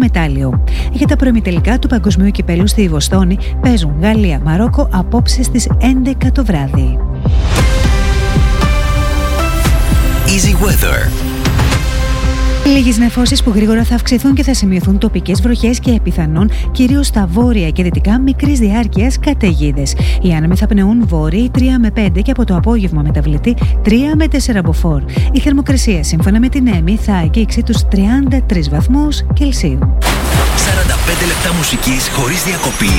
μετάλλιο. Για τα προημιτελικά του Παγκοσμίου Κυπέλλου στη Βοστόνη παίζουν Γαλλία-Μαρόκο απόψε στις 11 το βράδυ. Easy Weather. Λίγες νεφώσεις που γρήγορα θα αυξηθούν και θα σημειωθούν τοπικές βροχές και πιθανόν κυρίως στα βόρεια και δυτικά μικρής διάρκειας καταιγίδες. Οι άνεμοι θα πνεούν βόρειοι 3 με 5 και από το απόγευμα μεταβλητή 3 με 4 μποφόρ. Η θερμοκρασία σύμφωνα με την ΕΜΗ θα αγγίξει τους 33 βαθμούς Κελσίου. 45 λεπτά μουσικής χωρίς διακοπή